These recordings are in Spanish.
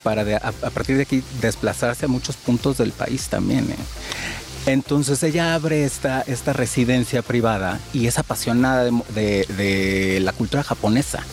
para a partir de aquí desplazarse a muchos puntos del país también. Entonces ella abre esta residencia privada y es apasionada de la cultura japonesa.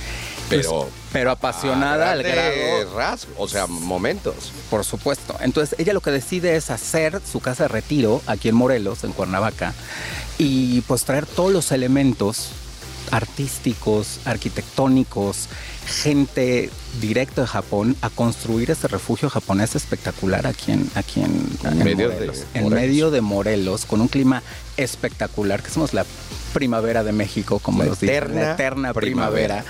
Pero apasionada al grado... rasgo, o sea, momentos. Por supuesto. Entonces ella lo que decide es hacer su casa de retiro aquí en Morelos, en Cuernavaca, y pues traer todos los elementos artísticos, arquitectónicos, gente directa de Japón a construir ese refugio japonés espectacular aquí en Morelos. En medio de Morelos, con un clima espectacular, que somos la primavera de México, como nos dicen, la eterna primavera.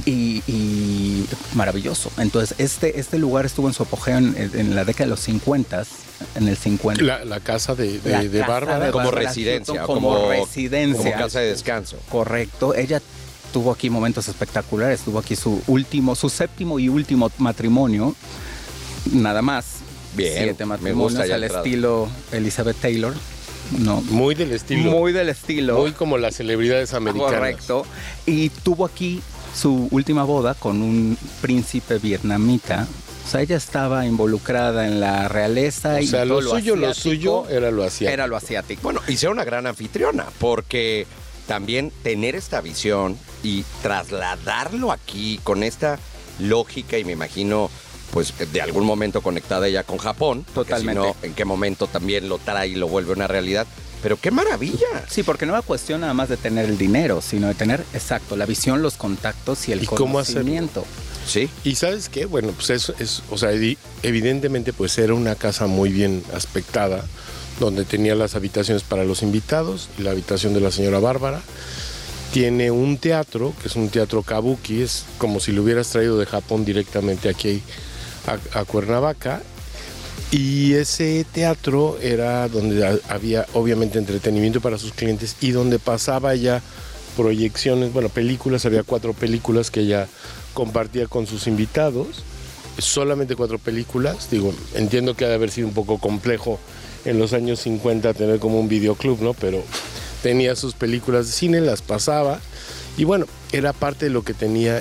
Y maravilloso. Entonces, este lugar estuvo en su apogeo en la década de los 50, en el 50. La casa de Bárbara. Como residencia. Como residencia. Como casa de descanso. Correcto. Ella tuvo aquí momentos espectaculares. Tuvo aquí su séptimo y último matrimonio. Nada más. Bien. 7 matrimonios al estilo Elizabeth Taylor. No. Muy del estilo. Muy del estilo. Muy como las celebridades americanas. Correcto. Y tuvo aquí su última boda con un príncipe vietnamita. O sea, ella estaba involucrada en la realeza. O sea, todo lo suyo era lo asiático. Era lo asiático. Bueno, y ser una gran anfitriona, porque también tener esta visión y trasladarlo aquí con esta lógica, y me imagino, pues de algún momento conectada ella con Japón. Totalmente. Si no, en qué momento también lo trae y lo vuelve una realidad. Pero qué maravilla. Sí, porque no era cuestión nada más de tener el dinero, sino de tener, exacto, la visión, los contactos y el conocimiento. Sí. Y ¿sabes qué? Bueno, pues o sea, evidentemente pues era una casa muy bien aspectada, donde tenía las habitaciones para los invitados y la habitación de la señora Bárbara. Tiene un teatro, que es un teatro kabuki, es como si lo hubieras traído de Japón directamente aquí a Cuernavaca. Y ese teatro era donde había obviamente entretenimiento para sus clientes y donde pasaba ya proyecciones, bueno, películas, había 4 películas que ella compartía con sus invitados, solamente 4 películas. Digo, entiendo que ha de haber sido un poco complejo en los años 50 tener como un videoclub, ¿no? Pero tenía sus películas de cine, las pasaba y bueno, era parte de lo que tenía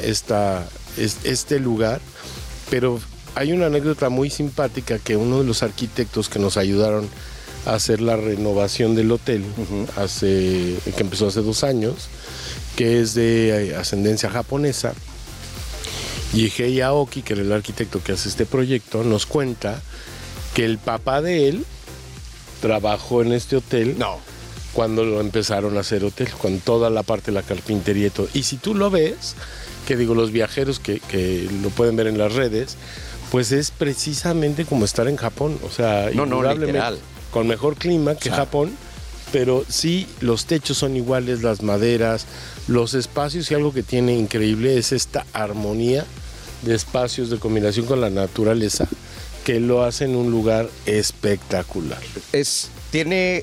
este lugar. Pero hay una anécdota muy simpática que uno de los arquitectos que nos ayudaron a hacer la renovación del hotel, que empezó hace 2 años, que es de ascendencia japonesa, Yihei Aoki, que era el arquitecto que hace este proyecto, nos cuenta que el papá de él trabajó en este hotel. No. Cuando lo empezaron a hacer hotel, con toda la parte de la carpintería y todo. Y si tú lo ves, que digo, los viajeros que lo pueden ver en las redes, pues es precisamente como estar en Japón. O sea, literal. Con mejor clima que Japón, pero sí, los techos son iguales, las maderas, los espacios, y algo que tiene increíble es esta armonía de espacios de combinación con la naturaleza que lo hacen un lugar espectacular. Tiene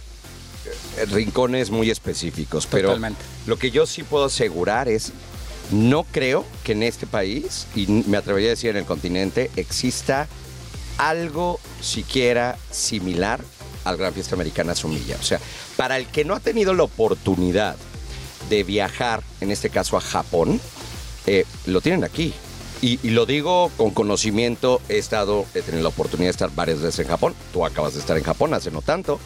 rincones muy específicos, Totalmente. Pero lo que yo sí puedo asegurar es, no creo que en este país, y me atrevería a decir en el continente, exista algo siquiera similar al Gran Fiesta Americana Sumilla. O sea, para el que no ha tenido la oportunidad de viajar, en este caso a Japón, lo tienen aquí. Y lo digo con conocimiento, he tenido la oportunidad de estar varias veces en Japón. Tú acabas de estar en Japón hace no tanto.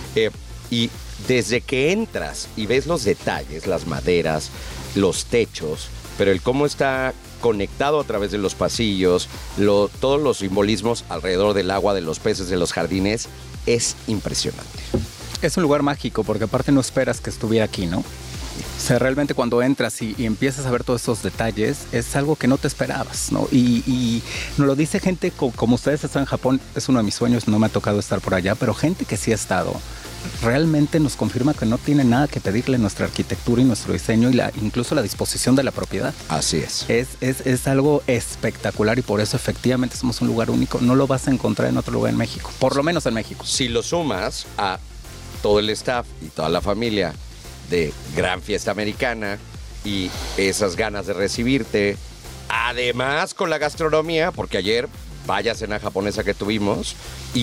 Y desde que entras y ves los detalles, las maderas, los techos, pero el cómo está conectado a través de los pasillos, todos los simbolismos alrededor del agua, de los peces, de los jardines, es impresionante. Es un lugar mágico porque aparte no esperas que estuviera aquí, ¿no? O sea, realmente cuando entras y empiezas a ver todos esos detalles, es algo que no te esperabas, ¿no? Y nos lo dice gente como ustedes están en Japón, es uno de mis sueños, no me ha tocado estar por allá, pero gente que sí ha estado, realmente nos confirma que no tiene nada que pedirle nuestra arquitectura y nuestro diseño y incluso la disposición de la propiedad. Así es. Es algo espectacular y por eso efectivamente somos un lugar único. No lo vas a encontrar en otro lugar en México, por lo menos en México. Si lo sumas a todo el staff y toda la familia de Gran Fiesta Americana y esas ganas de recibirte, además con la gastronomía, porque ayer, vaya cena japonesa que tuvimos,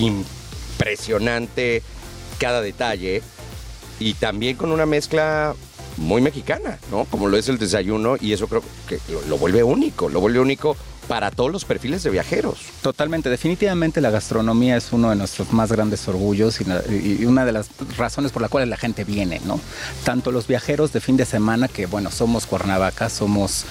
impresionante cada detalle, y también con una mezcla muy mexicana, ¿no? Como lo es el desayuno, y eso creo que lo vuelve único para todos los perfiles de viajeros. Totalmente, definitivamente la gastronomía es uno de nuestros más grandes orgullos y una de las razones por las cuales la gente viene, ¿no? Tanto los viajeros de fin de semana, que bueno, somos Cuernavaca, somos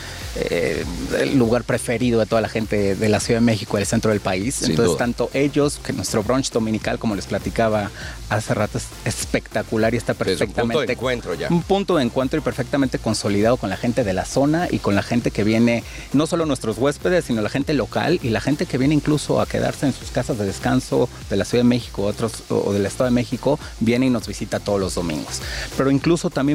el lugar preferido de toda la gente de la Ciudad de México, el centro del país. Sin Entonces, duda. tanto ellos, que nuestro brunch dominical, como les platicaba hace rato, es espectacular y está Es un perfectamente... punto de encuentro ya. Un punto de encuentro y perfectamente consolidado con la gente de la zona y con la gente que viene, no solo nuestros huéspedes, sino la gente local y la gente que viene incluso a quedarse en sus casas de descanso de la Ciudad de México o del Estado de México, viene y nos visita todos los domingos. Pero incluso también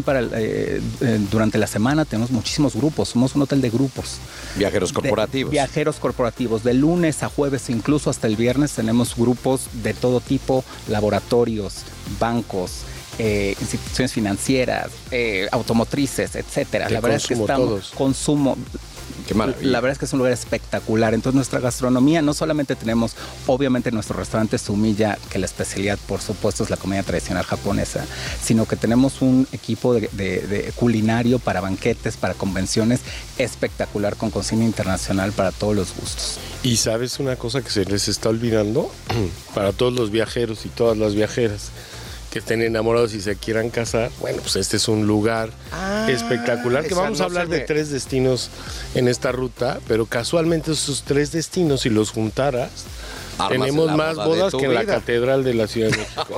durante la semana tenemos muchísimos grupos, somos un hotel de grupos. Viajeros corporativos. Viajeros corporativos. De lunes a jueves, incluso hasta el viernes, tenemos grupos de todo tipo, laboratorios, bancos, instituciones financieras, automotrices, etcétera. La verdad es que estamos consumo. Qué maravilla. La verdad es que es un lugar espectacular. Entonces nuestra gastronomía, no solamente tenemos obviamente nuestro restaurante Sumiya, que la especialidad por supuesto es la comida tradicional japonesa, sino que tenemos un equipo de culinario para banquetes, para convenciones espectacular, con cocina internacional para todos los gustos. Y sabes una cosa que se les está olvidando, para todos los viajeros y todas las viajeras que estén enamorados y se quieran casar, bueno, pues este es un lugar espectacular, que vamos a hablar de 3 destinos en esta ruta, pero casualmente esos 3 destinos, si los juntaras, tenemos más bodas que en la Catedral de la Ciudad de México.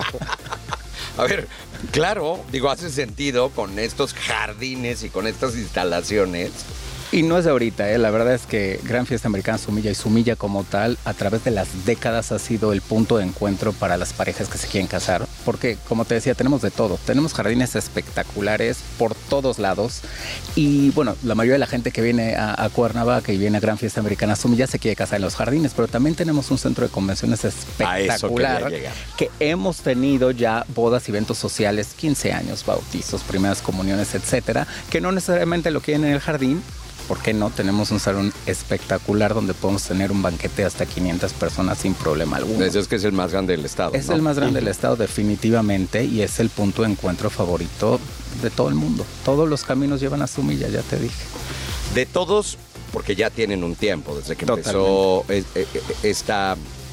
A ver, claro, digo, hace sentido con estos jardines y con estas instalaciones. Y no es de ahorita, la verdad es que Gran Fiesta Americana Sumiya y Sumiya como tal, a través de las décadas ha sido el punto de encuentro para las parejas que se quieren casar, porque como te decía, tenemos de todo, tenemos jardines espectaculares por todos lados y bueno, la mayoría de la gente que viene a Cuernavaca y viene a Gran Fiesta Americana Sumiya se quiere casar en los jardines, pero también tenemos un centro de convenciones espectacular que hemos tenido ya bodas y eventos sociales, 15 años, bautizos, primeras comuniones, etcétera, que no necesariamente lo quieren en el jardín. ¿Por qué no? Tenemos un salón espectacular donde podemos tener un banquete de hasta 500 personas sin problema alguno. Eso es que es el más grande del estado. Es el más grande del estado definitivamente y es el punto de encuentro favorito de todo el mundo. Todos los caminos llevan a Sumiya, ya te dije. De todos, porque ya tienen un tiempo desde que empezó esta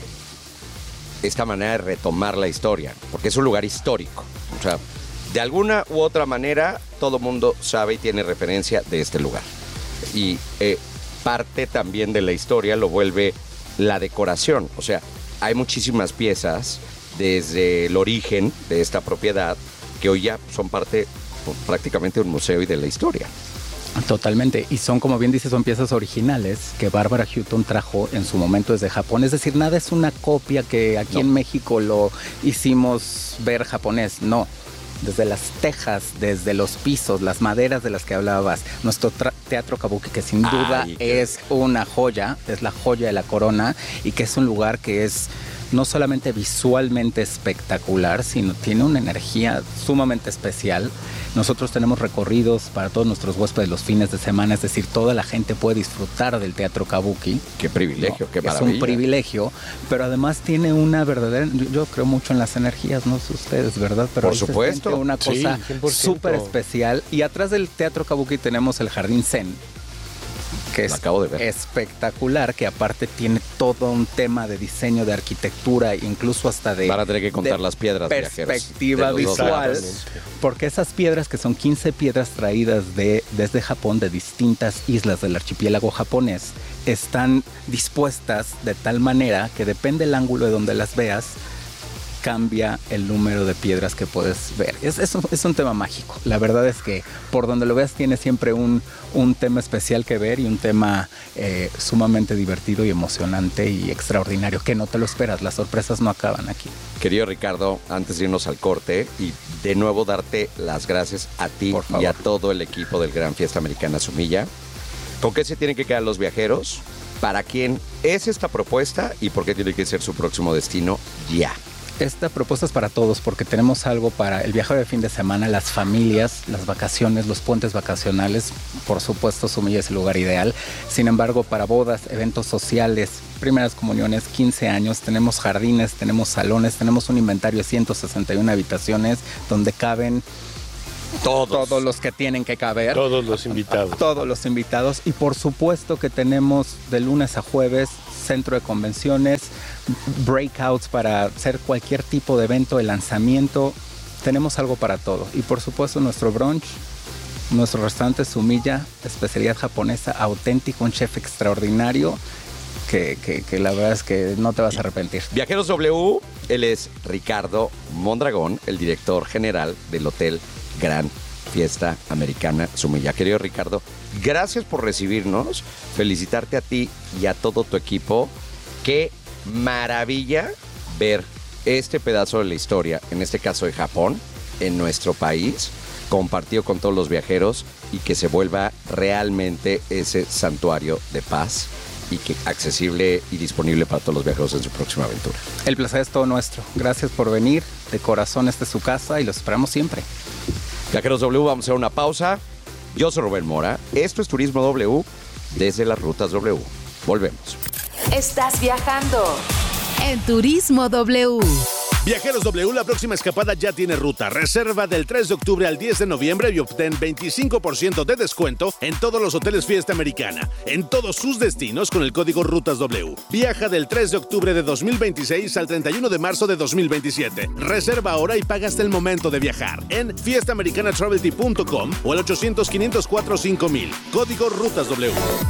manera de retomar la historia, porque es un lugar histórico. O sea, de alguna u otra manera, todo mundo sabe y tiene referencia de este lugar. Y parte también de la historia lo vuelve la decoración. O sea, hay muchísimas piezas desde el origen de esta propiedad que hoy ya son parte prácticamente de un museo y de la historia. Totalmente, y son, como bien dices, son piezas originales que Barbara Hutton trajo en su momento desde Japón. Es decir, nada es una copia que aquí en México lo hicimos ver japonés, no. Desde las tejas, desde los pisos, las maderas de las que hablabas, nuestro teatro kabuki, que sin duda es una joya, es la joya de la corona y que es un lugar que es no solamente visualmente espectacular, sino tiene una energía sumamente especial. Nosotros tenemos recorridos para todos nuestros huéspedes los fines de semana, es decir, toda la gente puede disfrutar del teatro kabuki. Qué privilegio, qué maravilla. Es un privilegio, pero además tiene una verdadera, yo creo mucho en las energías, no sé ustedes, ¿verdad? Pero por supuesto. Una cosa súper especial. Y atrás del teatro kabuki tenemos el Jardín Zen, que es espectacular, que aparte tiene todo un tema de diseño, de arquitectura, incluso hasta de... Van a tener que contar las piedras, perspectiva visual, porque esas piedras, que son 15 piedras traídas desde Japón, de distintas islas del archipiélago japonés, están dispuestas de tal manera que depende del ángulo de donde las veas, cambia el número de piedras que puedes ver. Es un tema mágico. La verdad es que por donde lo veas tiene siempre un tema especial que ver y un tema sumamente divertido y emocionante y extraordinario, que no te lo esperas. Las sorpresas no acaban aquí. Querido Ricardo, antes de irnos al corte y de nuevo darte las gracias a ti y a todo el equipo del Gran Fiesta Americana Sumiya. ¿Con qué se tienen que quedar los viajeros? ¿Para quién es esta propuesta y por qué tiene que ser su próximo destino ya? Esta propuesta es para todos porque tenemos algo para el viajero de fin de semana, las familias, las vacaciones, los puentes vacacionales. Por supuesto, Sumiya es el lugar ideal. Sin embargo, para bodas, eventos sociales, primeras comuniones, 15 años, tenemos jardines, tenemos salones, tenemos un inventario de 161 habitaciones donde caben Todos los que tienen que caber. Todos los invitados. Todos los invitados. Y por supuesto que tenemos de lunes a jueves centro de convenciones, breakouts para hacer cualquier tipo de evento de lanzamiento. Tenemos algo para todo. Y por supuesto nuestro brunch, nuestro restaurante Sumilla, especialidad japonesa auténtica, un chef extraordinario que la verdad es que no te vas a arrepentir. Viajeros W, él es Ricardo Mondragón, el director general del Hotel Gran Fiesta Americana Sumilla. Querido Ricardo, gracias por recibirnos, felicitarte a ti y a todo tu equipo. Qué maravilla ver este pedazo de la historia, en este caso de Japón, en nuestro país, compartido con todos los viajeros y que se vuelva realmente ese santuario de paz y que accesible y disponible para todos los viajeros en su próxima aventura. El placer es todo nuestro. Gracias por venir. De corazón, esta es su casa y los esperamos siempre. Viajeros W, vamos a hacer una pausa. Yo soy Rubén Mora. Esto es Turismo W desde las Rutas W. Volvemos. Estás viajando en Turismo W. Viajeros W, la próxima escapada ya tiene ruta. Reserva del 3 de octubre al 10 de noviembre y obtén 25% de descuento en todos los hoteles Fiesta Americana, en todos sus destinos con el código Rutas W. Viaja del 3 de octubre de 2026 al 31 de marzo de 2027. Reserva ahora y paga hasta el momento de viajar en fiestaamericanatravelsty.com o al 800-504-5000. Código Rutas W.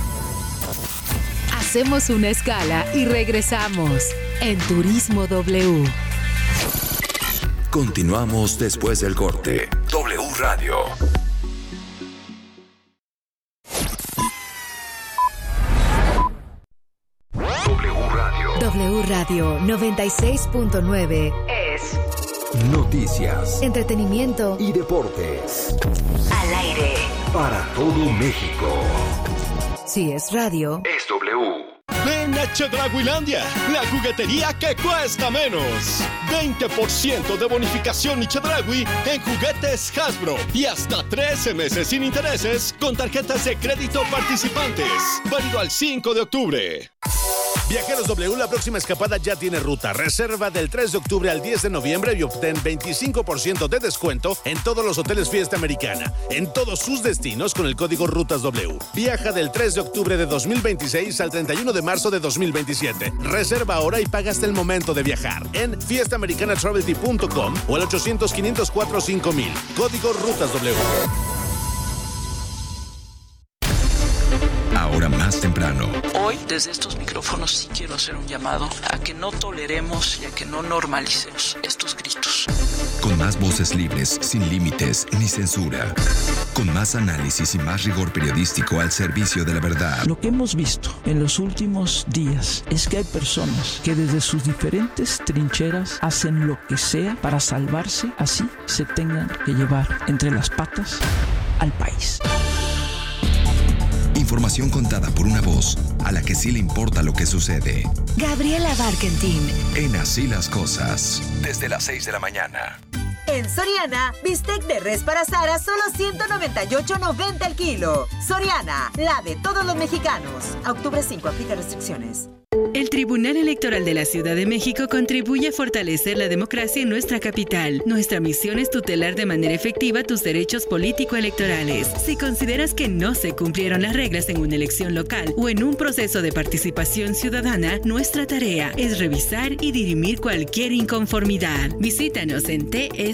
Hacemos una escala y regresamos en Turismo W. Continuamos después del corte. W Radio. W Radio 96.9 es Noticias, entretenimiento y deportes. Al aire. Para todo México. Si es radio, Es W. Ven a Chedraguilandia, la juguetería que cuesta menos. 20% de bonificación y Chedragui en juguetes Hasbro y hasta 13 meses sin intereses con tarjetas de crédito participantes. Válido al 5 de octubre. Viajeros W, la próxima escapada ya tiene ruta. Reserva del 3 de octubre al 10 de noviembre y obtén 25% de descuento en todos los hoteles Fiesta Americana, en todos sus destinos con el código Rutas W. Viaja del 3 de octubre de 2026 al 31 de marzo de 2027. Reserva ahora y paga hasta el momento de viajar en fiestaamericanatravelsty.com o al 800-504-5000. Código Rutas W. Ahora más temprano. Hoy, desde estos micrófonos, sí quiero hacer un llamado a que no toleremos y a que no normalicemos estos gritos. Con más voces libres, sin límites ni censura. Con más análisis y más rigor periodístico al servicio de la verdad. Lo que hemos visto en los últimos días es que hay personas que desde sus diferentes trincheras hacen lo que sea para salvarse, así se tengan que llevar entre las patas al país. Información contada por una voz a la que sí le importa lo que sucede. Gabriela Barkentin. En Así las Cosas, desde las 6 de la mañana. En Soriana, bistec de res para asar a solo $198.90 el kilo. Soriana, la de todos los mexicanos. A octubre 5, aplica restricciones. El Tribunal Electoral de la Ciudad de México contribuye a fortalecer la democracia en nuestra capital. Nuestra misión es tutelar de manera efectiva tus derechos político-electorales. Si consideras que no se cumplieron las reglas en una elección local o en un proceso de participación ciudadana, nuestra tarea es revisar y dirimir cualquier inconformidad. Visítanos en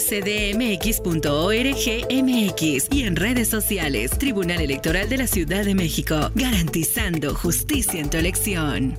tsdmx.org.mx y en redes sociales. Tribunal Electoral de la Ciudad de México, garantizando justicia en tu elección.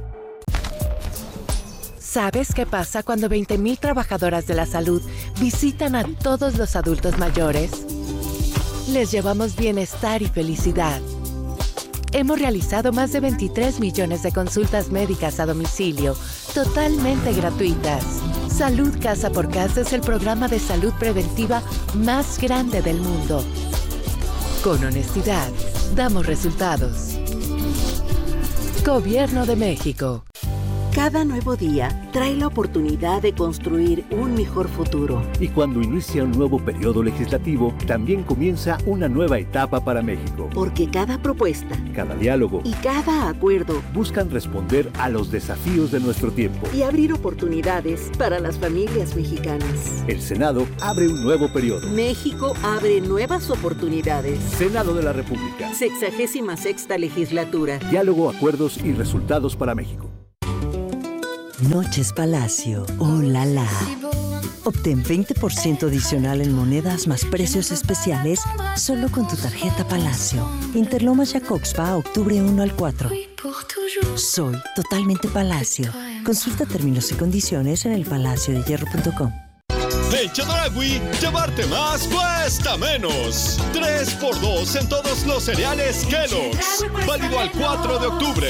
¿Sabes qué pasa cuando 20,000 trabajadoras de la salud visitan a todos los adultos mayores? Les llevamos bienestar y felicidad. Hemos realizado más de 23 millones de consultas médicas a domicilio, totalmente gratuitas. Salud Casa por Casa es el programa de salud preventiva más grande del mundo. Con honestidad, damos resultados. Gobierno de México. Cada nuevo día trae la oportunidad de construir un mejor futuro. Y cuando inicia un nuevo periodo legislativo, también comienza una nueva etapa para México. Porque cada propuesta, cada diálogo y cada acuerdo buscan responder a los desafíos de nuestro tiempo y abrir oportunidades para las familias mexicanas. El Senado abre un nuevo periodo. México abre nuevas oportunidades. Senado de la República. 66ª legislatura. Diálogo, acuerdos y resultados para México. Noches Palacio, oh la la. Obtén 20% adicional en monedas más precios especiales solo con tu tarjeta Palacio. Interlomas Jacobspa, octubre 1 al 4. Soy totalmente Palacio. Consulta términos y condiciones en elpalaciodehierro.com. En Chedraui, llevarte más cuesta menos. 3x2 en todos los cereales Kellogg's. Válido al 4 de octubre.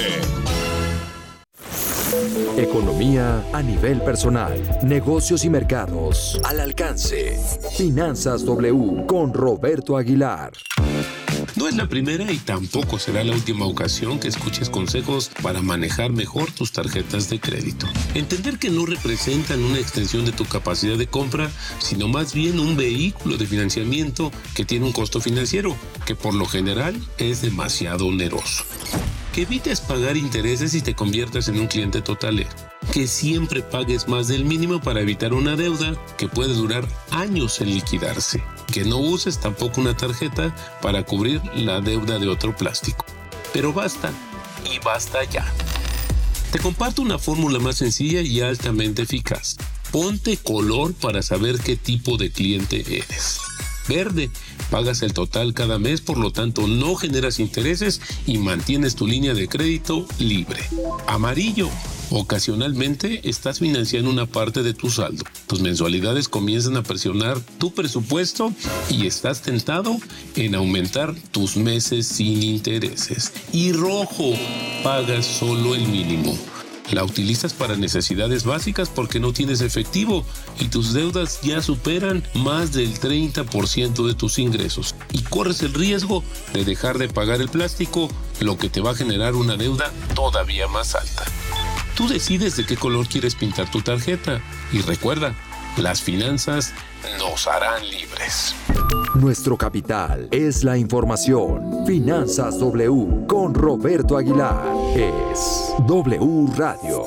Economía a nivel personal, negocios y mercados al alcance. Finanzas W con Roberto Aguilar. No es la primera y tampoco será la última ocasión que escuches consejos para manejar mejor tus tarjetas de crédito. Entender que no representan una extensión de tu capacidad de compra, sino más bien un vehículo de financiamiento que tiene un costo financiero, que por lo general es demasiado oneroso. Que evites pagar intereses y te conviertas en un cliente totalero. Que siempre pagues más del mínimo para evitar una deuda que puede durar años en liquidarse. Que no uses tampoco una tarjeta para cubrir la deuda de otro plástico. Pero basta, y basta ya. Te comparto una fórmula más sencilla y altamente eficaz. Ponte color para saber qué tipo de cliente eres. Verde, pagas el total cada mes, por lo tanto no generas intereses y mantienes tu línea de crédito libre. Amarillo, ocasionalmente estás financiando una parte de tu saldo. Tus mensualidades comienzan a presionar tu presupuesto y estás tentado en aumentar tus meses sin intereses. Y rojo, pagas solo el mínimo. La utilizas para necesidades básicas porque no tienes efectivo y tus deudas ya superan más del 30% de tus ingresos. Y corres el riesgo de dejar de pagar el plástico, lo que te va a generar una deuda todavía más alta. Tú decides de qué color quieres pintar tu tarjeta. Y recuerda, las finanzas nos harán libres. Nuestro capital es la información. Finanzas W con Roberto Aguilar. Es W Radio.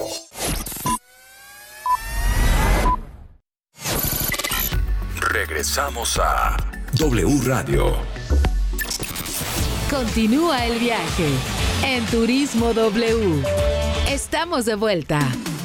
Regresamos a W Radio. Continúa el viaje en Turismo W. Estamos de vuelta.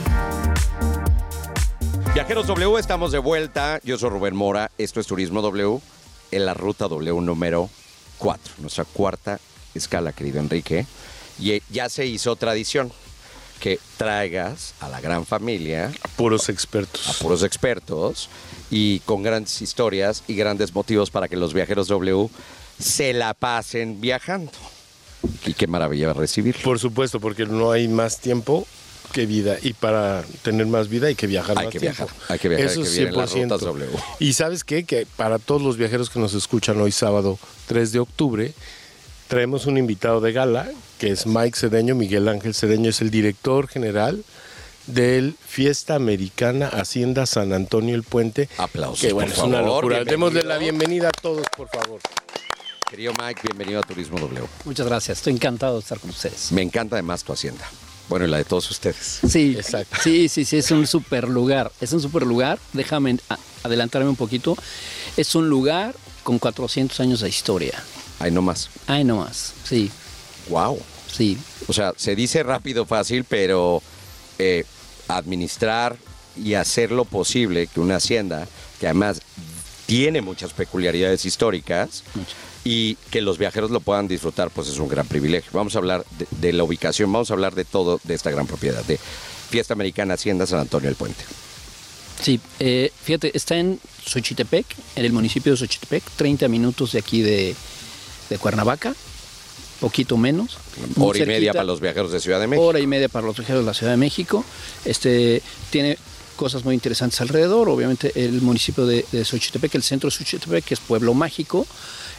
Viajeros W, estamos de vuelta. Yo soy Rubén Mora. Esto es Turismo W en la ruta W número 4. Nuestra cuarta escala, querido Enrique. Y ya se hizo tradición que traigas a la gran familia. A puros expertos. A puros expertos. Y con grandes historias y grandes motivos para que los viajeros W se la pasen viajando. Y qué maravilla recibir. Por supuesto, porque no hay más tiempo que vida, y para tener más vida hay que viajar más tiempo. Hay que viajar, eso hay que es 100%. las rutas W. Y ¿sabes qué? Que para todos los viajeros que nos escuchan hoy sábado 3 de octubre, traemos un invitado de gala, que es Mike Cedeño. Miguel Ángel Cedeño es el director general del Fiesta Americana Hacienda San Antonio El Puente. Aplausos, que bueno, por es una favor, locura. bienvenido. Démosle la bienvenida a todos, por favor. Querido Mike, bienvenido a Turismo W. Muchas gracias, estoy encantado de estar con ustedes. Me encanta además tu hacienda. Bueno, y la de todos ustedes. Sí, exacto. Sí, es un super lugar. Es un super lugar. Déjame adelantarme un poquito. Es un lugar con 400 años de historia. Ahí nomás. Ahí nomás, sí. Wow. Sí. O sea, se dice rápido, fácil, pero administrar y hacer lo posible que una hacienda, que además tiene muchas peculiaridades históricas, y que los viajeros lo puedan disfrutar, pues es un gran privilegio. Vamos a hablar de la ubicación, vamos a hablar de todo de esta gran propiedad, de Fiesta Americana Hacienda San Antonio El Puente. Sí, fíjate, está en Xochitepec, en el municipio de Xochitepec, 30 minutos de aquí de Cuernavaca, poquito menos. Hora y media para los viajeros de Ciudad de México. Hora y media para los viajeros de la Ciudad de México. Tiene cosas muy interesantes alrededor, obviamente el municipio de Xochitepec, el centro de Xochitepec, que es pueblo mágico.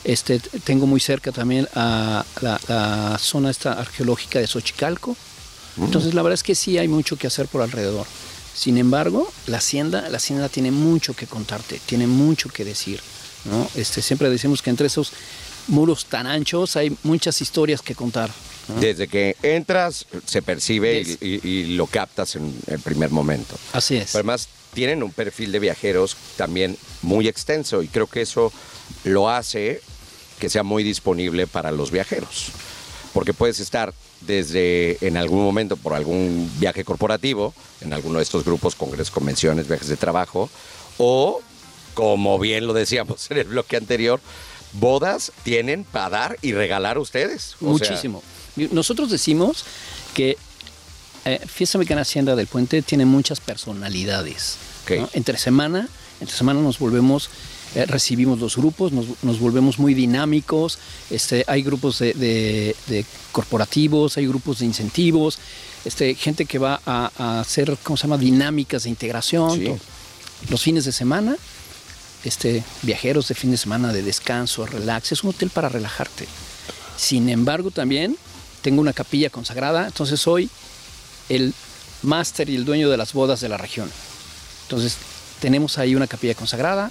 Tengo muy cerca también a la zona esta arqueológica de Xochicalco, Entonces, la verdad es que sí hay mucho que hacer por alrededor. Sin embargo, la hacienda tiene mucho que contarte, tiene mucho que decir, ¿no? Siempre decimos que entre esos muros tan anchos hay muchas historias que contar, ¿no? Desde que entras, se percibe y lo captas en el primer momento. Así es. Pero además, tienen un perfil de viajeros también muy extenso y creo que eso lo hace que sea muy disponible para los viajeros. Porque puedes estar desde en algún momento por algún viaje corporativo, en alguno de estos grupos, congresos, convenciones, viajes de trabajo, o, como bien lo decíamos en el bloque anterior, bodas tienen para dar y regalar a ustedes. Muchísimo. Nosotros decimos que Fiesta Mexicana Hacienda del Puente tiene muchas personalidades, ¿no? Entre semana nos volvemos... recibimos los grupos, nos volvemos muy dinámicos, hay grupos de corporativos, hay grupos de incentivos, gente que va a hacer, dinámicas de integración. Sí. Los fines de semana, viajeros de fin de semana, de descanso, relax, es un hotel para relajarte. Sin embargo, también tengo una capilla consagrada, entonces soy el máster y el dueño de las bodas de la región. Entonces, tenemos ahí una capilla consagrada,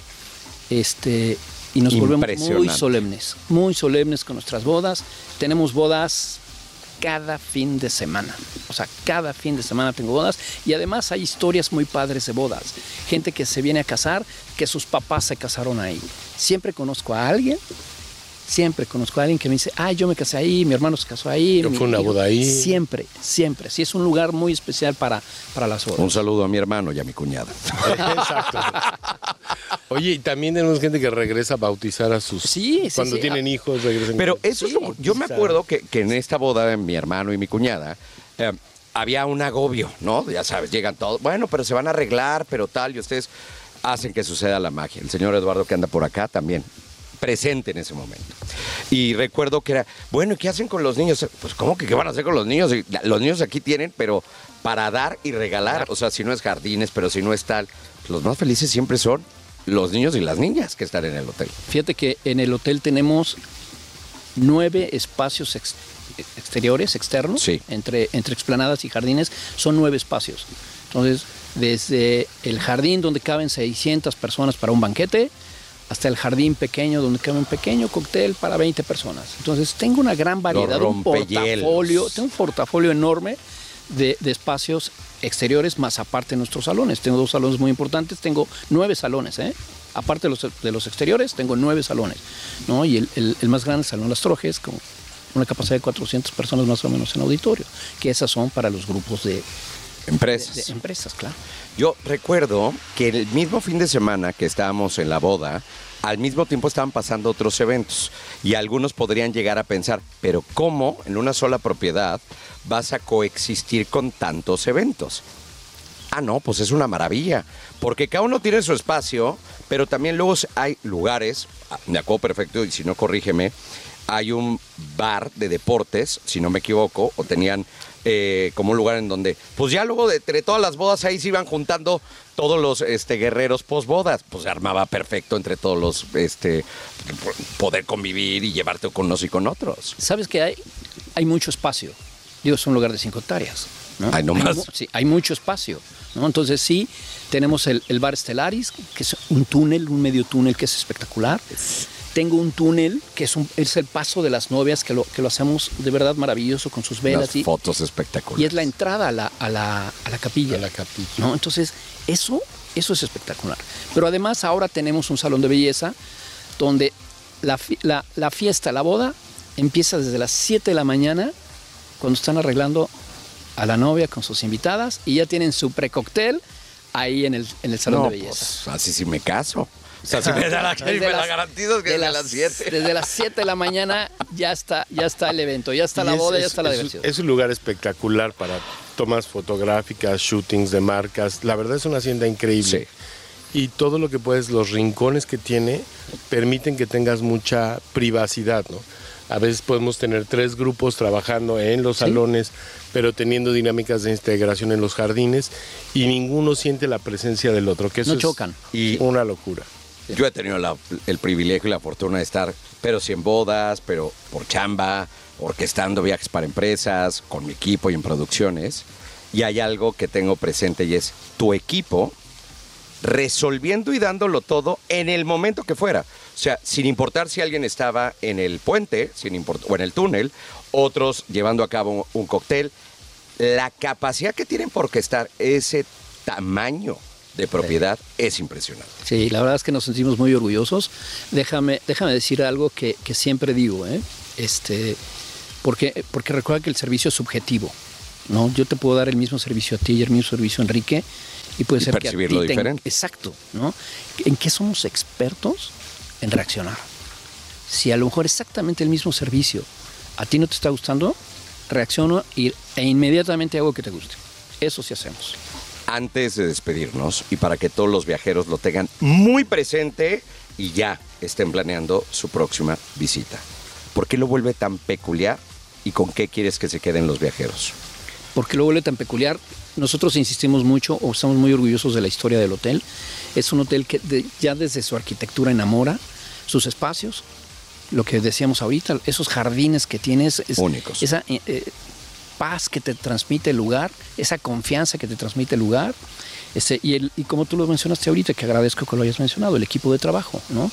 y nos volvemos muy solemnes con nuestras bodas. Tenemos bodas cada fin de semana. O sea, cada fin de semana tengo bodas. Y además hay historias muy padres de bodas. Gente que se viene a casar, que sus papás se casaron ahí. Siempre conozco a alguien que me dice, yo me casé ahí, mi hermano se casó ahí. Fue una boda ahí. Siempre. Sí, es un lugar muy especial para las bodas. Un saludo a mi hermano y a mi cuñada. Exacto. Oye, y también tenemos gente que regresa a bautizar a sus... Cuando tienen hijos, regresan. Pero eso es como... Yo me acuerdo que en esta boda de mi hermano y mi cuñada... había un agobio, ¿no? Ya sabes, llegan todos, bueno, pero se van a arreglar, pero tal, y ustedes hacen que suceda la magia. El señor Eduardo, que anda por acá, también presente en ese momento. Y recuerdo que era, bueno, ¿qué hacen con los niños? Pues, ¿cómo que qué van a hacer con los niños? Los niños aquí tienen, pero para dar y regalar, o sea, si no es jardines, pero si no es tal, los más felices siempre son los niños y las niñas que están en el hotel. Fíjate que en el hotel tenemos 9 espacios externos, sí. entre explanadas y jardines, son 9 espacios. Entonces, desde el jardín donde caben 600 personas para un banquete, hasta el jardín pequeño donde cabe un pequeño cóctel para 20 personas. Entonces, tengo una gran variedad, tengo un portafolio enorme de espacios exteriores, más aparte de nuestros salones. Tengo 2 salones muy importantes, tengo 9 salones, aparte de los exteriores, tengo 9 salones, ¿no? Y el más grande, el Salón Las Trojes, con una capacidad de 400 personas más o menos en auditorio, que esas son para los grupos de empresas. De empresas, claro. Yo recuerdo que el mismo fin de semana que estábamos en la boda, al mismo tiempo estaban pasando otros eventos y algunos podrían llegar a pensar, pero ¿cómo en una sola propiedad vas a coexistir con tantos eventos? No, pues es una maravilla, porque cada uno tiene su espacio, pero también luego hay lugares, me acuerdo perfecto, y si no, corrígeme, hay un bar de deportes, si no me equivoco, o tenían como un lugar en donde, pues ya luego de entre todas las bodas ahí se iban juntando todos los guerreros posbodas, pues se armaba perfecto entre todos los, poder convivir y llevarte con unos y con otros. ¿Sabes qué hay? Hay mucho espacio. Digo, es un lugar de 5 hectáreas, ¿no? Hay nomás. Sí, hay mucho espacio, ¿no? Entonces sí, tenemos el bar Stellaris, que es un túnel, un medio túnel que es espectacular. Tengo un túnel que es el paso de las novias, que lo hacemos de verdad maravilloso con sus velas. Las fotos espectaculares. Y es la entrada a la capilla. ¿No? Entonces, eso es espectacular. Pero además ahora tenemos un salón de belleza donde la fiesta, la boda, empieza desde las 7 de la mañana, cuando están arreglando a la novia con sus invitadas y ya tienen su precóctel ahí en el salón de belleza. Pues, así sí me caso. O sea, si me la garantizo que desde las 7. Desde las 7 de la mañana ya está el evento, ya está la boda, ya está la diversión. Es un lugar espectacular para tomas fotográficas, shootings de marcas. La verdad es una hacienda increíble. Sí. Y todo lo que puedes, los rincones que tiene, permiten que tengas mucha privacidad, ¿no? A veces podemos tener 3 grupos trabajando en los salones, pero teniendo dinámicas de integración en los jardines y ninguno siente la presencia del otro, que eso no chocan. Y una locura. Yo he tenido el privilegio y la fortuna de estar, pero sí en bodas, pero por chamba, orquestando viajes para empresas, con mi equipo y en producciones. Y hay algo que tengo presente y es tu equipo resolviendo y dándolo todo en el momento que fuera. O sea, sin importar si alguien estaba en el puente o en el túnel, otros llevando a cabo un cóctel. La capacidad que tienen por orquestar ese tamaño de propiedad es impresionante. Sí, la verdad es que nos sentimos muy orgullosos. Déjame decir algo que siempre digo, porque recuerda que el servicio es subjetivo, ¿no? Yo te puedo dar el mismo servicio a ti y el mismo servicio a Enrique y puede ser percibirlo que a ti diferente. Exacto, ¿no? ¿En qué somos expertos? En reaccionar. Si a lo mejor exactamente el mismo servicio a ti no te está gustando, reacciono e inmediatamente hago que te guste. Eso sí hacemos. Antes de despedirnos y para que todos los viajeros lo tengan muy presente y ya estén planeando su próxima visita. ¿Por qué lo vuelve tan peculiar y con qué quieres que se queden los viajeros? ¿Por qué lo vuelve tan peculiar? Nosotros insistimos mucho o estamos muy orgullosos de la historia del hotel. Es un hotel que ya desde su arquitectura enamora, sus espacios, lo que decíamos ahorita, esos jardines que tienes. Únicos. Esa paz que te transmite el lugar, esa confianza que te transmite el lugar. Y como tú lo mencionaste ahorita, que agradezco que lo hayas mencionado, el equipo de trabajo, ¿no?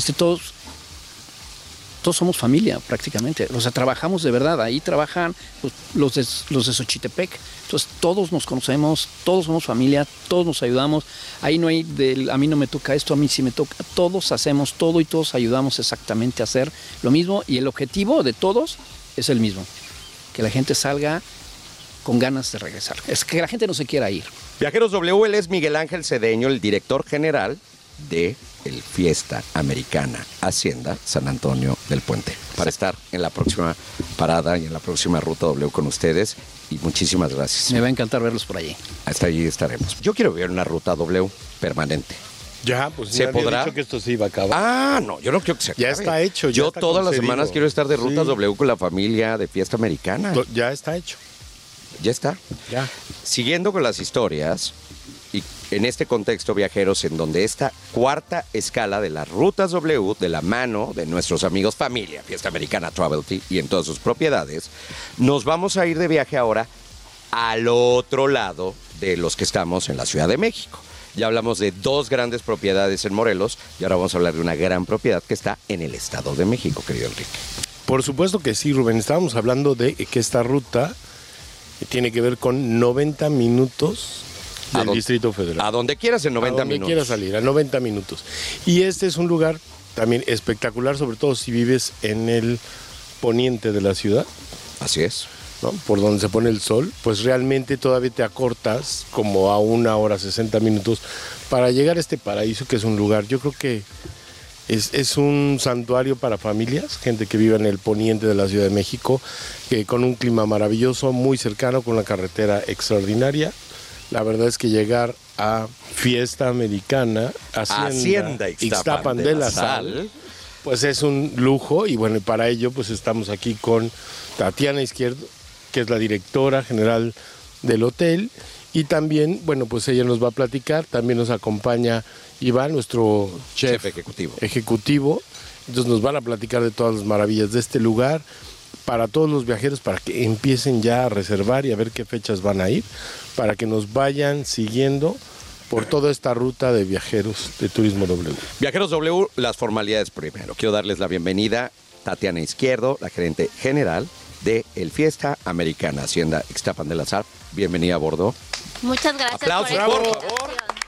Todos somos familia prácticamente, o sea, trabajamos de verdad, ahí trabajan los de Xochitepec, entonces todos nos conocemos, todos somos familia, todos nos ayudamos, ahí no hay a mí no me toca esto, a mí sí me toca, todos hacemos todo y todos ayudamos exactamente a hacer lo mismo y el objetivo de todos es el mismo, que la gente salga con ganas de regresar, es que la gente no se quiera ir. Viajeros W, él es Miguel Ángel Cedeño, el director general de el Fiesta Americana Hacienda San Antonio del Puente, para estar en la próxima parada y en la próxima Ruta W con ustedes, y muchísimas gracias. Me va a encantar verlos por allí. Hasta allí estaremos. Yo quiero ver una Ruta W permanente. Ya, pues ¿Se podrá? Dicho que esto se iba a acabar. Ah, no, yo no quiero que se acabe. Ya está hecho. Yo está todas las concedido. semanas quiero estar de Rutas W con la familia de Fiesta Americana. Ya está hecho. Ya está. Ya. Siguiendo con las historias, y en este contexto, viajeros, en donde esta cuarta escala de las Rutas W, de la mano de nuestros amigos familia, Fiesta Americana Travelty y en todas sus propiedades, nos vamos a ir de viaje ahora al otro lado de los que estamos en la Ciudad de México. Ya hablamos de dos grandes propiedades en Morelos y ahora vamos a hablar de una gran propiedad que está en el Estado de México, querido Enrique. Por supuesto que sí, Rubén. Estábamos hablando de que esta ruta tiene que ver con 90 minutos del Distrito Federal. A donde quieras en 90 minutos. A donde quieras salir, a 90 minutos. Y este es un lugar también espectacular, sobre todo si vives en el poniente de la ciudad. Así es. ¿No? Por donde se pone el sol, pues realmente todavía te acortas como a 1 hora 60 minutos para llegar a este paraíso, que es un lugar, yo creo que es un santuario para familias, gente que vive en el poniente de la Ciudad de México, que con un clima maravilloso, muy cercano, con una carretera extraordinaria. La verdad es que llegar a Fiesta Americana, Hacienda Ixtapan de la Sal, pues es un lujo, y bueno, y para ello pues estamos aquí con Tatiana Izquierdo, que es la directora general del hotel, y también, bueno, pues ella nos va a platicar, también nos acompaña Iván, nuestro chef ejecutivo, entonces nos van a platicar de todas las maravillas de este lugar, para todos los viajeros, para que empiecen ya a reservar y a ver qué fechas van a ir, para que nos vayan siguiendo por toda esta ruta de viajeros de Turismo W. Viajeros W, las formalidades primero. Quiero darles la bienvenida, Tatiana Izquierdo, la gerente general de el Fiesta Americana Hacienda Ixtapan de la Sal. Bienvenida a bordo. Muchas gracias. Aplausos, por favor.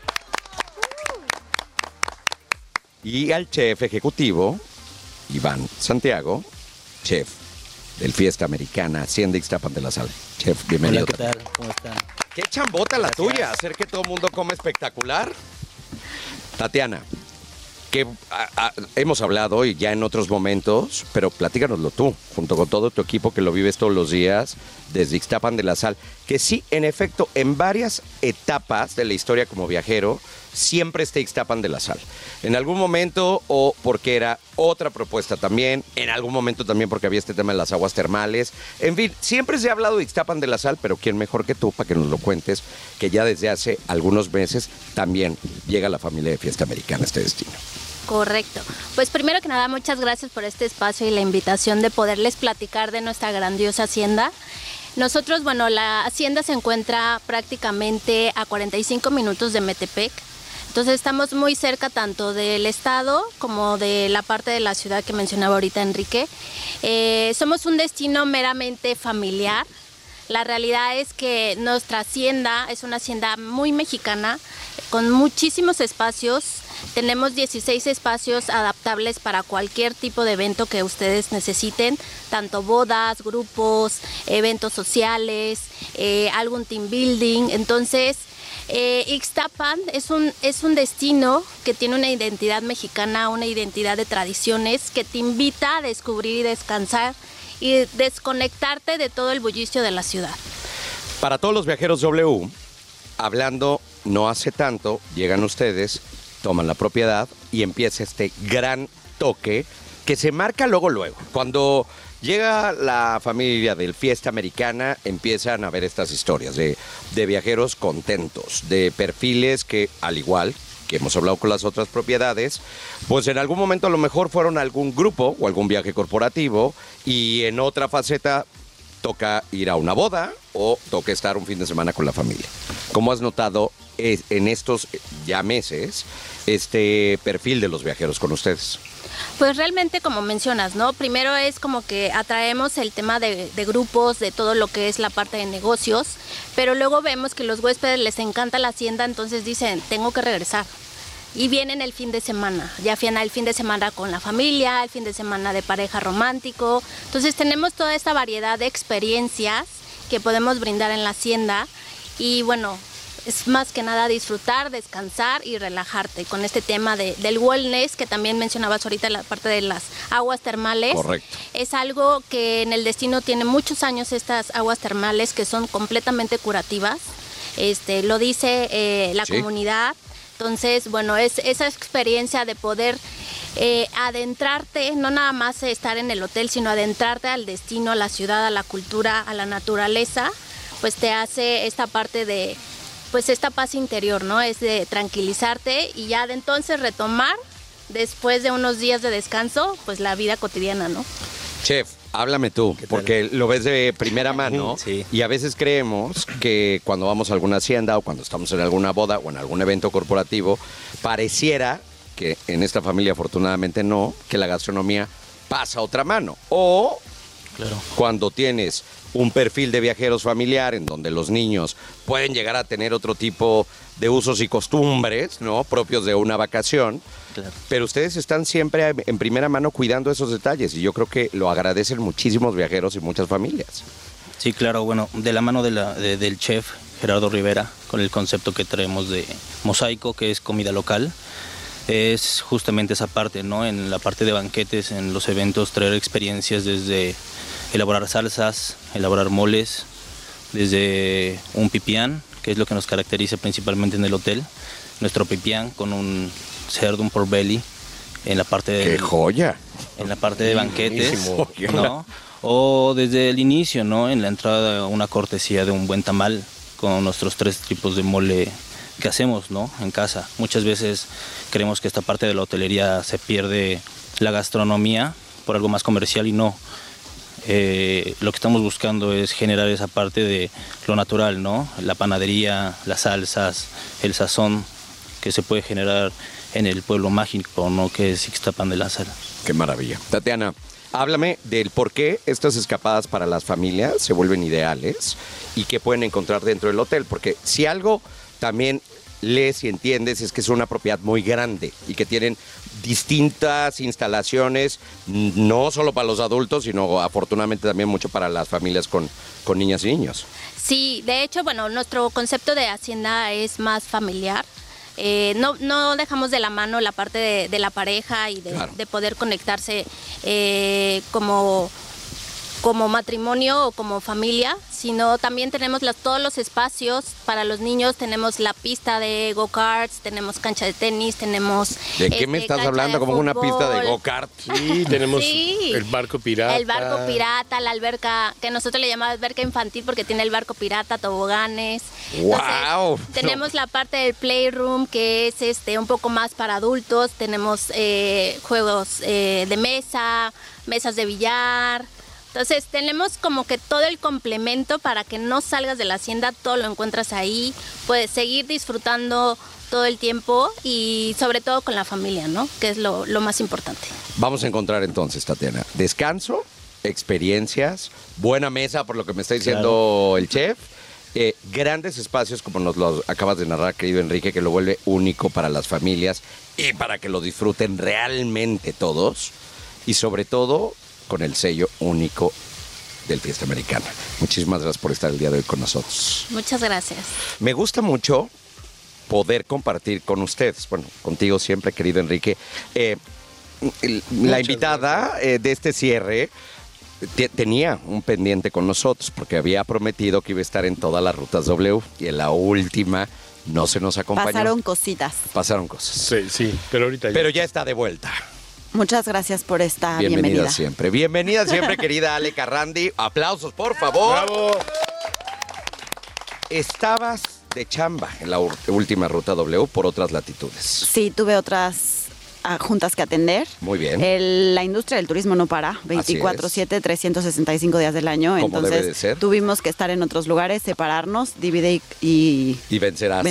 Y al chef ejecutivo, Iván Santiago, chef del Fiesta Americana Hacienda Ixtapan de la Sal. Chef, bienvenido. Hola, ¿qué tal? ¿Cómo están? Qué chambota la tuya, hacer que todo el mundo coma espectacular. Tatiana, que hemos hablado y ya en otros momentos, pero platícanoslo tú, junto con todo tu equipo que lo vives todos los días desde Ixtapan de la Sal, que sí, en efecto, en varias etapas de la historia como viajero, siempre está Ixtapan de la Sal. En algún momento, o porque era otra propuesta también, en algún momento también porque había este tema de las aguas termales. En fin, siempre se ha hablado de Ixtapan de la Sal, pero quién mejor que tú para que nos lo cuentes, que ya desde hace algunos meses también llega la familia de Fiesta Americana a este destino. Correcto. Pues primero que nada, muchas gracias por este espacio y la invitación de poderles platicar de nuestra grandiosa hacienda. Nosotros, bueno, la hacienda se encuentra prácticamente a 45 minutos de Metepec. Entonces estamos muy cerca tanto del estado como de la parte de la ciudad que mencionaba ahorita Enrique. Somos un destino meramente familiar. La realidad es que nuestra hacienda es una hacienda muy mexicana, con muchísimos espacios. Tenemos 16 espacios adaptables para cualquier tipo de evento que ustedes necesiten, tanto bodas, grupos, eventos sociales, algún team building. Entonces, Ixtapan es un destino que tiene una identidad mexicana, una identidad de tradiciones que te invita a descubrir y descansar y desconectarte de todo el bullicio de la ciudad. Para todos los viajeros W, hablando no hace tanto, llegan ustedes, toman la propiedad y empieza este gran toque que se marca luego. Cuando llega la familia del Fiesta Americana, empiezan a ver estas historias de viajeros contentos, de perfiles que, al igual que hemos hablado con las otras propiedades, pues en algún momento a lo mejor fueron a algún grupo o algún viaje corporativo y en otra faceta toca ir a una boda o toca estar un fin de semana con la familia. ¿Cómo has notado en estos ya meses este perfil de los viajeros con ustedes? Pues realmente, como mencionas, ¿no? Primero es como que atraemos el tema de grupos, de todo lo que es la parte de negocios, pero luego vemos que los huéspedes les encanta la hacienda, entonces dicen, tengo que regresar. Y vienen el fin de semana, ya el fin de semana con la familia, el fin de semana de pareja romántico. Entonces tenemos toda esta variedad de experiencias que podemos brindar en la hacienda y bueno, es más que nada disfrutar, descansar y relajarte con este tema del wellness que también mencionabas ahorita, la parte de las aguas termales. Correcto. Es algo que en el destino tiene muchos años, estas aguas termales que son completamente curativas. Lo dice la comunidad. Entonces, bueno, es esa experiencia de poder adentrarte, no nada más estar en el hotel, sino adentrarte al destino, a la ciudad, a la cultura, a la naturaleza, pues te hace esta parte de pues esta paz interior, ¿no? Es de tranquilizarte y ya de entonces retomar, después de unos días de descanso, pues la vida cotidiana, ¿no? Chef, háblame tú, porque lo ves de primera mano sí. Y a veces creemos que cuando vamos a alguna hacienda o cuando estamos en alguna boda o en algún evento corporativo, pareciera que en esta familia afortunadamente no, que la gastronomía pasa a otra mano. O cuando tienes un perfil de viajeros familiar en donde los niños pueden llegar a tener otro tipo de usos y costumbres, ¿no? Propios de una vacación. Claro. Pero ustedes están siempre en primera mano cuidando esos detalles y yo creo que lo agradecen muchísimos viajeros y muchas familias. Sí, claro, bueno, de la mano del chef Gerardo Rivera, con el concepto que traemos de Mosaico, que es comida local, es justamente esa parte, ¿no? En la parte de banquetes, en los eventos, traer experiencias desde elaborar salsas, elaborar moles, desde un pipián, que es lo que nos caracteriza principalmente en el hotel, nuestro pipián con un cerdo, un pork belly, en la parte de... ¡Qué joya! En la parte de banquetes, ¿no? O desde el inicio, ¿no? En la entrada una cortesía de un buen tamal con nuestros 3 tipos de mole que hacemos, ¿no? En casa. Muchas veces creemos que esta parte de la hotelería se pierde la gastronomía por algo más comercial y no. Lo que estamos buscando es generar esa parte de lo natural, ¿no? La panadería, las salsas, el sazón que se puede generar en el pueblo mágico, ¿no? Que es Ixtapan de la Sal. ¡Qué maravilla! Tatiana, háblame del por qué estas escapadas para las familias se vuelven ideales y qué pueden encontrar dentro del hotel, porque si algo también lees y entiendes es que es una propiedad muy grande y que tienen distintas instalaciones, no solo para los adultos, sino afortunadamente también mucho para las familias con niñas y niños. Sí, de hecho, bueno, nuestro concepto de hacienda es más familiar. No dejamos de la mano la parte de la pareja y de poder conectarse como como matrimonio o como familia, sino también tenemos todos los espacios para los niños. Tenemos la pista de go-karts, tenemos cancha de tenis, tenemos... ¿De qué me estás hablando? ¿Como una pista de go-kart? Sí, tenemos el barco pirata. El barco pirata, la alberca, que nosotros le llamamos alberca infantil porque tiene el barco pirata, toboganes. ¡Wow! Entonces, tenemos la parte del playroom, que es un poco más para adultos. Tenemos juegos de mesa, mesas de billar. Entonces tenemos como que todo el complemento para que no salgas de la hacienda, todo lo encuentras ahí, puedes seguir disfrutando todo el tiempo y sobre todo con la familia, ¿no? Que es lo más importante. Vamos a encontrar entonces, Tatiana, descanso, experiencias, buena mesa, por lo que me está diciendo el chef, grandes espacios como nos los acabas de narrar, querido Enrique, que lo vuelve único para las familias y para que lo disfruten realmente todos y sobre todo con el sello único del Fiesta Americana. Muchísimas gracias por estar el día de hoy con nosotros. Muchas gracias. Me gusta mucho poder compartir con ustedes, bueno, contigo siempre, querido Enrique. La invitada de este cierre tenía un pendiente con nosotros porque había prometido que iba a estar en todas las rutas W y en la última no se nos acompañó. Pasaron cositas. Pasaron cosas. Sí, pero ahorita ya. Pero ya está de vuelta. Muchas gracias por esta bienvenida siempre. Bienvenida siempre, querida Ale Carrandi. Aplausos, por favor. ¡Bravo! Estabas de chamba en la última ruta W por otras latitudes. Sí, tuve otras juntas que atender. Muy bien. La industria del turismo no para, 24/7, 365 días del año. Como entonces debe de ser. Tuvimos que estar en otros lugares, separarnos, divide y vencerás.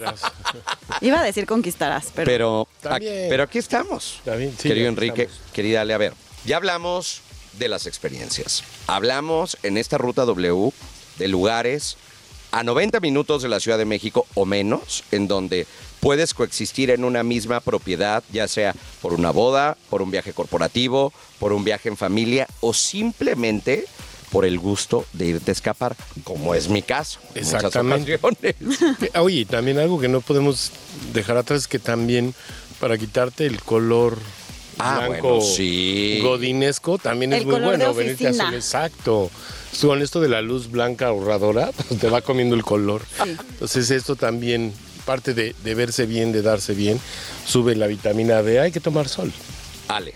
Iba a decir conquistarás, pero aquí estamos. Sí, querido Enrique, querida Ale, a ver, ya hablamos de las experiencias. Hablamos en esta ruta W de lugares a 90 minutos de la Ciudad de México o menos, en donde puedes coexistir en una misma propiedad, ya sea por una boda, por un viaje corporativo, por un viaje en familia o simplemente por el gusto de irte a escapar, como es mi caso. Exactamente. En muchas ocasiones. Oye, también algo que no podemos dejar atrás es que también para quitarte el color blanco godinesco también es muy bueno venirte a hacer exacto. Con esto de la luz blanca ahorradora, pues te va comiendo el color. Sí. Entonces esto también, parte de verse bien, de darse bien, sube la vitamina D, hay que tomar sol. Ale,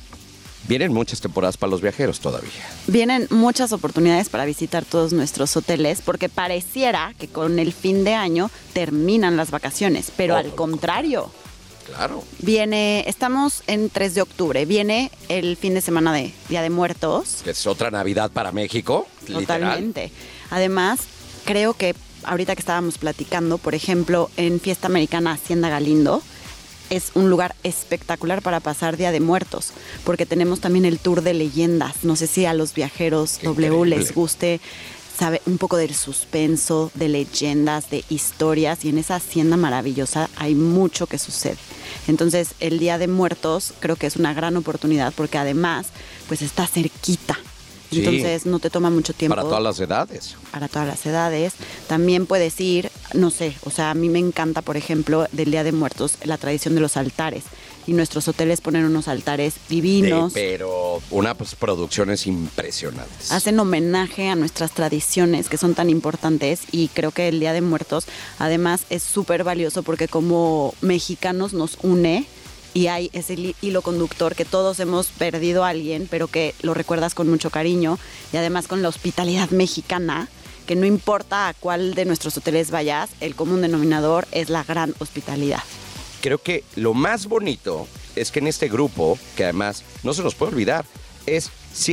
vienen muchas temporadas para los viajeros todavía. Vienen muchas oportunidades para visitar todos nuestros hoteles, porque pareciera que con el fin de año terminan las vacaciones, pero al contrario. Claro. Estamos en 3 de octubre, viene el fin de semana de Día de Muertos. Es otra Navidad para México, totalmente. Además, creo que ahorita que estábamos platicando, por ejemplo, en Fiesta Americana Hacienda Galindo, es un lugar espectacular para pasar Día de Muertos, porque tenemos también el tour de leyendas. No sé si a los viajeros W les guste sabe un poco del suspenso, de leyendas, de historias, y en esa hacienda maravillosa hay mucho que sucede. Entonces, el Día de Muertos creo que es una gran oportunidad porque además, pues está cerquita. Entonces, no te toma mucho tiempo. Para todas las edades. Para todas las edades. También puedes ir, no sé, o sea, a mí me encanta, por ejemplo, del Día de Muertos, la tradición de los altares. Y nuestros hoteles ponen unos altares divinos. Pero unas producciones impresionantes. Hacen homenaje a nuestras tradiciones que son tan importantes, y creo que el Día de Muertos además es súper valioso porque como mexicanos nos une y hay ese hilo conductor que todos hemos perdido a alguien, pero que lo recuerdas con mucho cariño, y además con la hospitalidad mexicana, que no importa a cuál de nuestros hoteles vayas, el común denominador es la gran hospitalidad. Creo que lo más bonito es que en este grupo, que además no se nos puede olvidar, es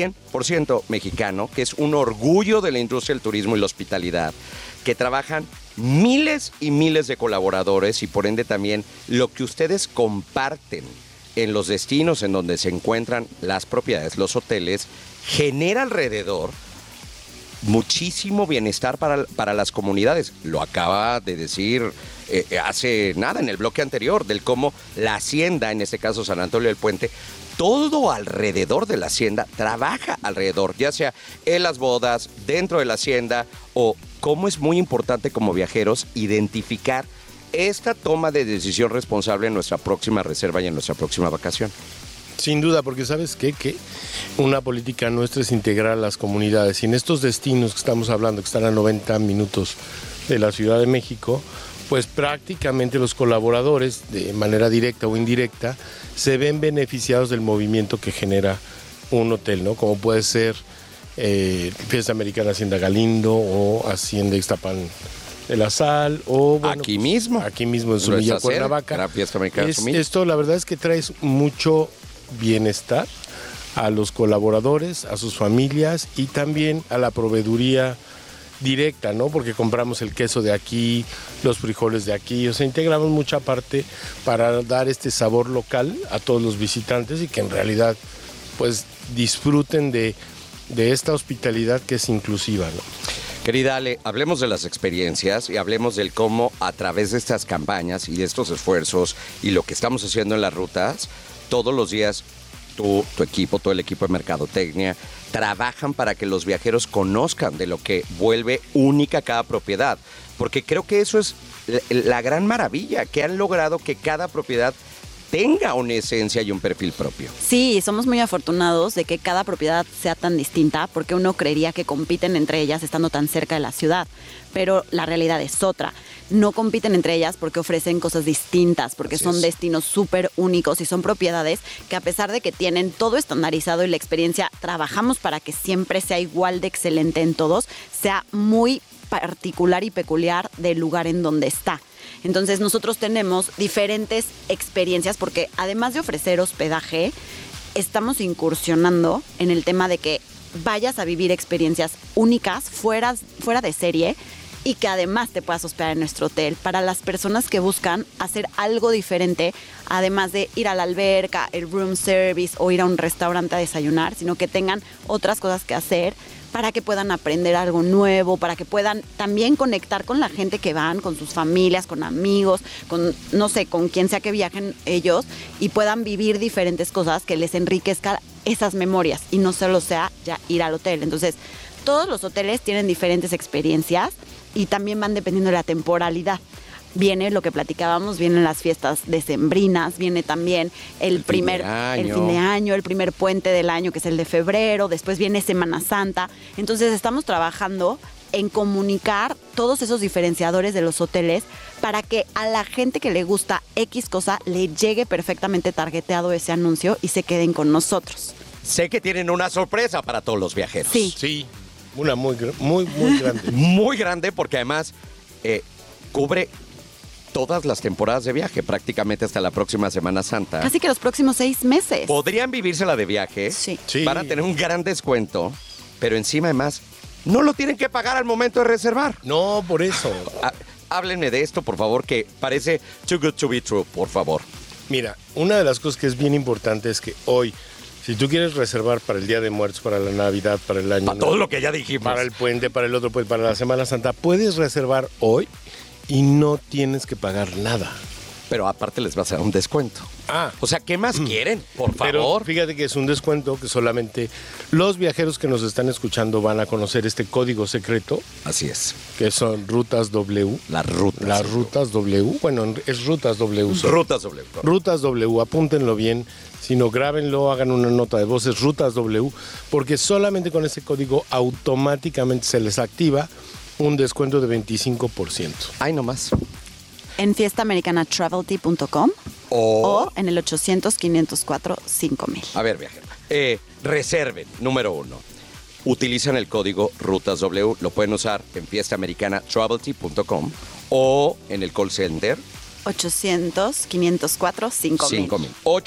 100% mexicano, que es un orgullo de la industria del turismo y la hospitalidad, que trabajan miles y miles de colaboradores, y por ende también lo que ustedes comparten en los destinos en donde se encuentran las propiedades, los hoteles, genera alrededor muchísimo bienestar para las comunidades. Lo acaba de decir hace nada en el bloque anterior, del cómo la hacienda, en este caso San Antonio del Puente, todo alrededor de la hacienda trabaja alrededor, ya sea en las bodas, dentro de la hacienda, o cómo es muy importante como viajeros identificar esta toma de decisión responsable en nuestra próxima reserva y en nuestra próxima vacación. Sin duda, porque ¿sabes qué? Que una política nuestra es integrar a las comunidades. Y en estos destinos que estamos hablando, que están a 90 minutos de la Ciudad de México, pues prácticamente los colaboradores, de manera directa o indirecta, se ven beneficiados del movimiento que genera un hotel, ¿no? Como puede ser Fiesta Americana Hacienda Galindo o Hacienda Ixtapan de la Sal o bueno, aquí mismo en Zumilla, Cuernavaca. Esto la verdad es que trae mucho bienestar a los colaboradores, a sus familias y también a la proveeduría directa, ¿no? Porque compramos el queso de aquí, los frijoles de aquí, o sea, integramos mucha parte para dar este sabor local a todos los visitantes y que en realidad pues disfruten de esta hospitalidad que es inclusiva, ¿no? Querida Ale, hablemos de las experiencias y hablemos del cómo a través de estas campañas y de estos esfuerzos y lo que estamos haciendo en las rutas, todos los días tu equipo, todo el equipo de mercadotecnia, trabajan para que los viajeros conozcan de lo que vuelve única cada propiedad. Porque creo que eso es la gran maravilla, que han logrado que cada propiedad tenga una esencia y un perfil propio. Sí, somos muy afortunados de que cada propiedad sea tan distinta, porque uno creería que compiten entre ellas estando tan cerca de la ciudad, pero la realidad es otra. No compiten entre ellas porque ofrecen cosas distintas, porque son destinos súper únicos y son propiedades que a pesar de que tienen todo estandarizado y la experiencia, trabajamos para que siempre sea igual de excelente en todos, sea muy particular y peculiar del lugar en donde está. Entonces nosotros tenemos diferentes experiencias porque además de ofrecer hospedaje, estamos incursionando en el tema de que vayas a vivir experiencias únicas fuera de serie y que además te puedas hospedar en nuestro hotel para las personas que buscan hacer algo diferente, además de ir a la alberca, el room service o ir a un restaurante a desayunar, sino que tengan otras cosas que hacer para que puedan aprender algo nuevo, para que puedan también conectar con la gente que van, con sus familias, con amigos, con, no sé, con quien sea que viajen ellos y puedan vivir diferentes cosas que les enriquezcan esas memorias y no solo sea ya ir al hotel. Entonces, todos los hoteles tienen diferentes experiencias y también van dependiendo de la temporalidad. Viene lo que platicábamos, vienen las fiestas decembrinas, viene también el fin de año, el primer puente del año que es el de febrero, después viene Semana Santa. Entonces estamos trabajando en comunicar todos esos diferenciadores de los hoteles para que a la gente que le gusta X cosa le llegue perfectamente targeteado ese anuncio y se queden con nosotros. Sé que tienen una sorpresa para todos los viajeros. Sí, una muy grande. Muy grande porque además cubre todas las temporadas de viaje, prácticamente hasta la próxima Semana Santa. Casi que los próximos 6 meses. Podrían vivírsela de viaje, sí. Van a tener un gran descuento, pero encima además no lo tienen que pagar al momento de reservar. No, por eso. Háblenme de esto, por favor, que parece too good to be true, por favor. Mira, una de las cosas que es bien importante es que hoy, si tú quieres reservar para el Día de Muertos, para la Navidad, para el año... Para todo lo que ya dijimos. Para el puente, para el otro puente, para la Semana Santa, puedes reservar hoy y no tienes que pagar nada. Pero aparte les vas a dar un descuento. O sea, ¿qué más quieren? Por favor. Pero fíjate que es un descuento que solamente los viajeros que nos están escuchando van a conocer este código secreto. Así es. Que son Rutas W. Las Rutas W. Bueno, es Rutas W. Rutas W. Rutas W, apúntenlo bien. Si no, grábenlo, hagan una nota de voz, es Rutas W. Porque solamente con ese código automáticamente se les activa un descuento de 25%. Ay, no más. En fiestaamericanatravelty.com o en el 800-504-5000. A ver, viajero. Reserven, número 1. Utilizan el código RutasW. Lo pueden usar en fiestaamericanatravelty.com o en el call center 800-504-5000.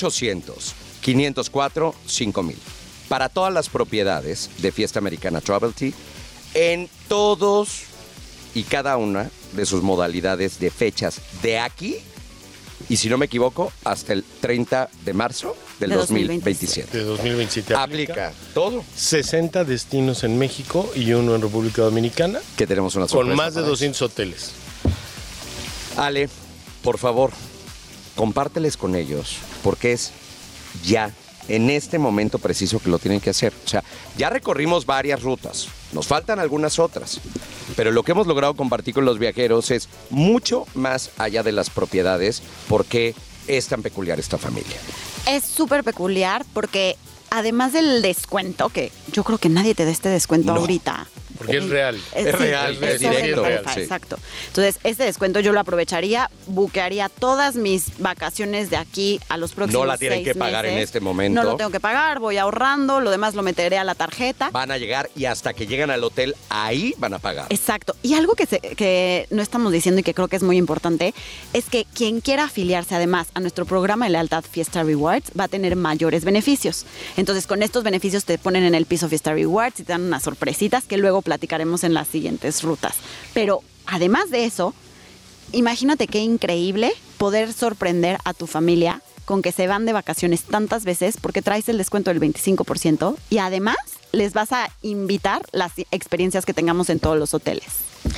800-504-5000. Para todas las propiedades de Fiesta Americana Travelty, en todos y cada una de sus modalidades de fechas de aquí, y si no me equivoco, hasta el 30 de marzo del 2027. De 2027. Aplica todo. 60 destinos en México y uno en República Dominicana. Que tenemos una sorpresa. Con más de 200 hoteles. Ale, por favor, compárteles con ellos, porque es ya, en este momento preciso que lo tienen que hacer. O sea, ya recorrimos varias rutas, nos faltan algunas otras, pero lo que hemos logrado compartir con los viajeros es mucho más allá de las propiedades, porque es tan peculiar esta familia. Es súper peculiar porque además del descuento, que yo creo que nadie te da este descuento ahorita. Porque es real. Es real, es directo. Sí. Exacto. Entonces, este descuento yo lo aprovecharía, buquearía todas mis vacaciones de aquí a los próximos 6 meses. No la tienen que pagar en este momento. No lo tengo que pagar, voy ahorrando, lo demás lo meteré a la tarjeta. Van a llegar y hasta que llegan al hotel, ahí van a pagar. Exacto. Y algo que no estamos diciendo y que creo que es muy importante, es que quien quiera afiliarse además a nuestro programa de lealtad Fiesta Rewards va a tener mayores beneficios. Entonces, con estos beneficios te ponen en el piso Fiesta Rewards y te dan unas sorpresitas que luego platicaremos en las siguientes rutas. Pero además de eso, imagínate qué increíble poder sorprender a tu familia con que se van de vacaciones tantas veces porque traes el descuento del 25% y además les vas a invitar las experiencias que tengamos en todos los hoteles.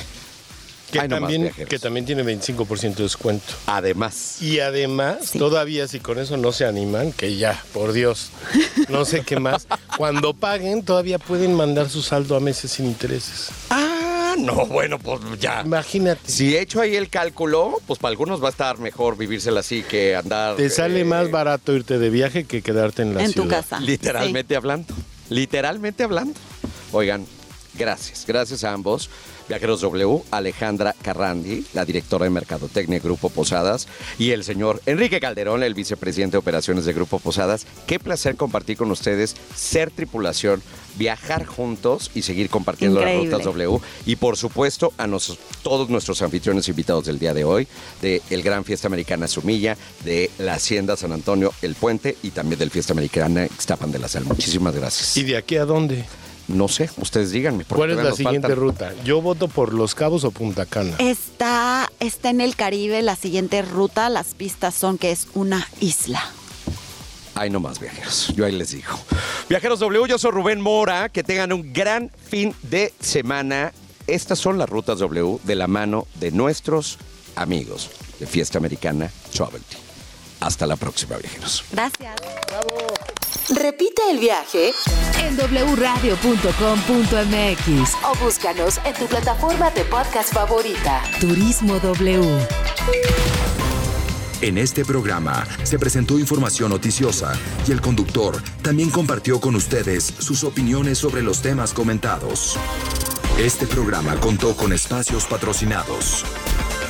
Que también tiene 25% de descuento. Además. Y además, todavía si con eso no se animan, que ya, por Dios, no sé qué más, cuando paguen todavía pueden mandar su saldo a meses sin intereses. No, bueno, pues ya. Imagínate. Si he hecho ahí el cálculo, pues para algunos va a estar mejor vivírsela así que andar... Te sale más barato irte de viaje que quedarte en la ciudad. En tu casa. Literalmente hablando. Literalmente hablando. Oigan, gracias a ambos. Viajeros W, Alejandra Carrandi, la directora de Mercadotecnia de Grupo Posadas, y el señor Enrique Calderón, el vicepresidente de Operaciones de Grupo Posadas. Qué placer compartir con ustedes, ser tripulación, viajar juntos y seguir compartiendo las rutas W. Y por supuesto a todos nuestros anfitriones invitados del día de hoy, de el Gran Fiesta Americana Sumilla, de la Hacienda San Antonio El Puente y también del Fiesta Americana Ixtapan de la Sal. Muchísimas gracias. ¿Y de aquí a dónde? No sé, ustedes díganme. ¿Cuál es la siguiente ruta? Yo voto por Los Cabos o Punta Cana. Está en el Caribe la siguiente ruta. Las pistas son que es una isla. Ahí nomás, viajeros. Yo ahí les digo. Viajeros W, yo soy Rubén Mora. Que tengan un gran fin de semana. Estas son las rutas W de la mano de nuestros amigos de Fiesta Americana Travel Team. Hasta la próxima, viajeros. Gracias. ¡Bravo! Repite el viaje en wradio.com.mx o búscanos en tu plataforma de podcast favorita. Turismo W. En este programa se presentó información noticiosa y el conductor también compartió con ustedes sus opiniones sobre los temas comentados. Este programa contó con espacios patrocinados.